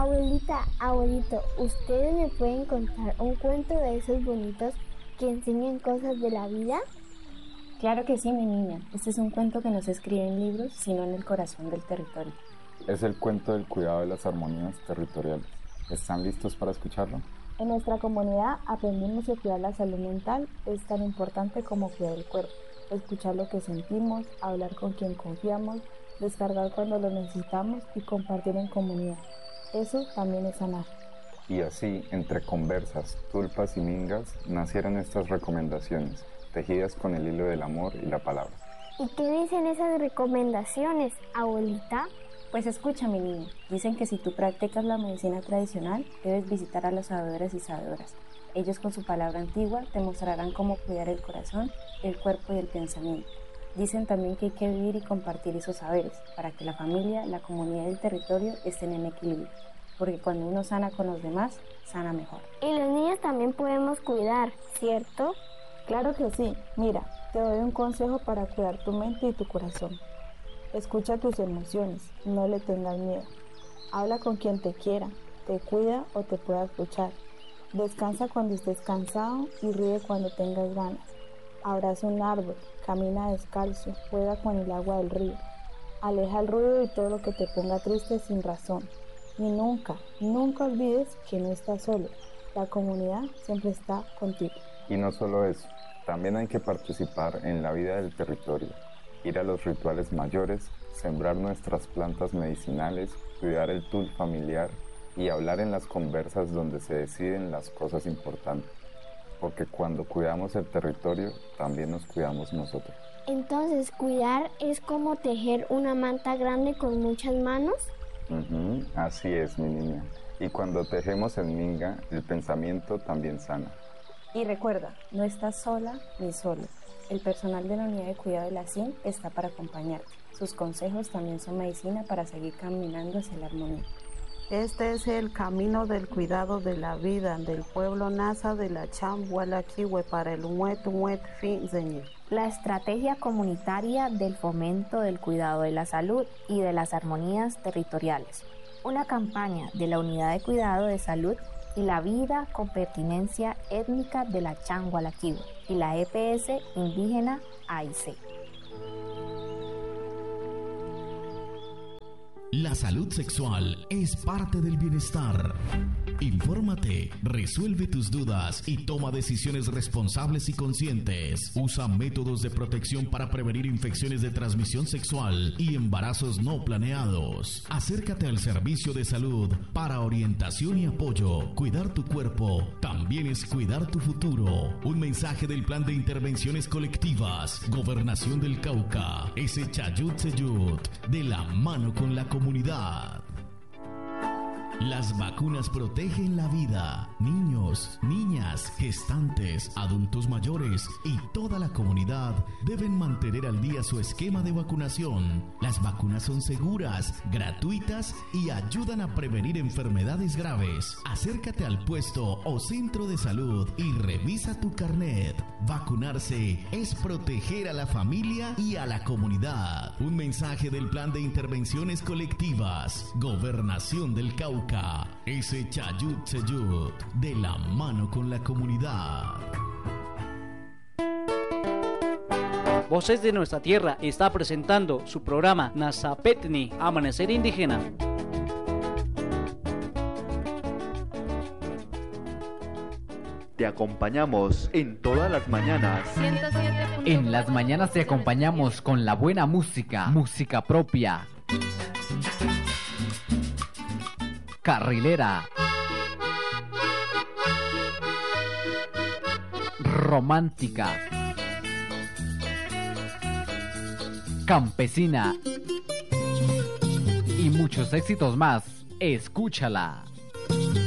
Abuelita, abuelito, ¿ustedes me pueden contar un cuento de esos bonitos que enseñan cosas de la vida? Claro que sí, mi niña. Este es un cuento que no se escribe en libros, sino en el corazón del territorio. Es el cuento del cuidado de las armonías territoriales. ¿Están listos para escucharlo? En nuestra comunidad aprendimos que cuidar la salud mental es tan importante como cuidar el cuerpo. Escuchar lo que sentimos, hablar con quien confiamos, descargar cuando lo necesitamos y compartir en comunidad. Eso también es sanar. Y así, entre conversas, tulpas y mingas, nacieron estas recomendaciones, tejidas con el hilo del amor y la palabra. ¿Y qué dicen esas recomendaciones, abuelita? Pues escucha, mi niña, dicen que si tú practicas la medicina tradicional, debes visitar a los sabedores y sabedoras. Ellos con su palabra antigua te mostrarán cómo cuidar el corazón, el cuerpo y el pensamiento. Dicen también que hay que vivir y compartir esos saberes, para que la familia, la comunidad y el territorio estén en equilibrio. Porque cuando uno sana con los demás, sana mejor. Y los niños también podemos cuidar, ¿cierto? Claro que sí. Mira, te doy un consejo para cuidar tu mente y tu corazón. Escucha tus emociones, no le tengas miedo. Habla con quien te quiera, te cuida o te pueda escuchar. Descansa cuando estés cansado y ríe cuando tengas ganas. Abraza un árbol, camina descalzo, juega con el agua del río. Aleja el ruido y todo lo que te ponga triste sin razón. Y nunca, nunca olvides que no estás solo. La comunidad siempre está contigo. Y no solo eso, también hay que participar en la vida del territorio. Ir a los rituales mayores, sembrar nuestras plantas medicinales, cuidar el tul familiar y hablar en las conversas donde se deciden las cosas importantes. Porque cuando cuidamos el territorio, también nos cuidamos nosotros. Entonces, ¿cuidar es como tejer una manta grande con muchas manos? Así es, mi niña. Y cuando tejemos en minga, el pensamiento también sana. Y recuerda, no estás sola ni solo. El personal de la unidad de cuidado de la CIN está para acompañarte. Sus consejos también son medicina para seguir caminando hacia la armonía. Este es el camino del cuidado de la vida del pueblo Nasa de la Chambualaquiwe para el Huet Fin Zeñe. La estrategia comunitaria del fomento del cuidado de la salud y de las armonías territoriales. Una campaña de la unidad de cuidado de salud y la vida con pertinencia étnica de la Chambualaquiwe y la EPS indígena AIC. La salud sexual es parte del bienestar. Infórmate, resuelve tus dudas y toma decisiones responsables y conscientes. Usa métodos de protección para prevenir infecciones de transmisión sexual y embarazos no planeados. Acércate al servicio de salud para orientación y apoyo. Cuidar tu cuerpo también es cuidar tu futuro. Un mensaje del Plan de Intervenciones Colectivas, Gobernación del Cauca, ese Chayut Seyut, de la mano con la comunidad. Las vacunas protegen la vida. Niños, niñas, gestantes, adultos mayores y toda la comunidad deben mantener al día su esquema de vacunación. Las vacunas son seguras, gratuitas y ayudan a prevenir enfermedades graves. Acércate al puesto o centro de salud y revisa tu carnet. Vacunarse es proteger a la familia y a la comunidad. Un mensaje del Plan de Intervenciones Colectivas, Gobernación del Cauca. Ese Chayut Seyut, de la mano con la comunidad. Voces de Nuestra Tierra está presentando su programa Nazapetni, Amanecer Indígena. Te acompañamos en todas las mañanas. En las mañanas te acompañamos con la buena música, música propia. Carrilera, romántica, campesina y muchos éxitos más. Escúchala.